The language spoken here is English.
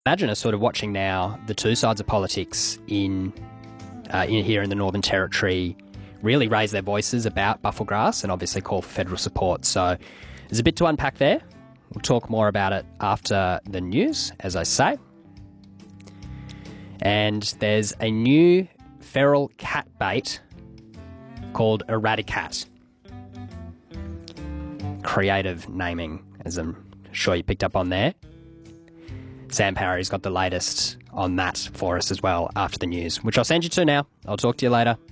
Imagine us sort of watching now the two sides of politics here in the Northern Territory really raise their voices about Bufflegrass and obviously call for federal support. So there's a bit to unpack there. We'll talk more about it after the news, as I say. And there's a new feral cat bait called Eradicat. Creative naming, as I'm sure you picked up on there. Sam Parry's got the latest on that for us as well after the news, which I'll send you to now. I'll talk to you later.